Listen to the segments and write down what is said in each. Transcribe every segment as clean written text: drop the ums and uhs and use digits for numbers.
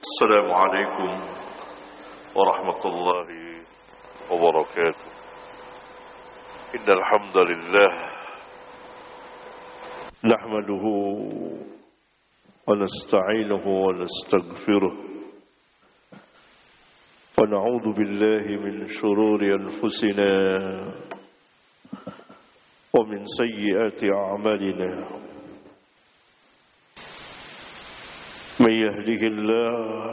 السلام عليكم ورحمة الله وبركاته. إن الحمد لله نحمده ونستعينه ونستغفره ونعوذ بالله من شرور أنفسنا ومن سيئات أعمالنا. من يهده الله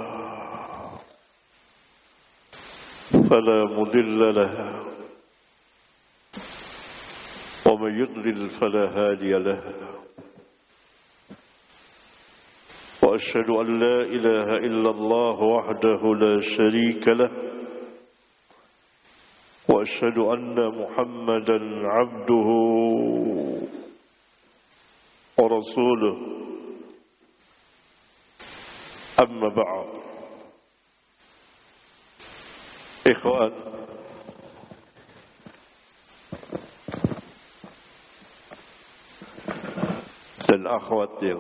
فلا مضل له ومن يضلل فلا هادي له. وأشهد أن لا إله إلا الله وحده لا شريك له، وأشهد أن محمدا عبده ورسوله. أما بعد، ikhwan dan akhwat yang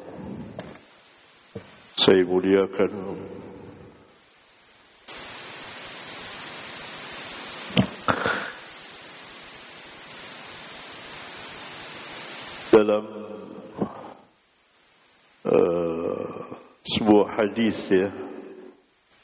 saya muliakan, dalam sebuah hadis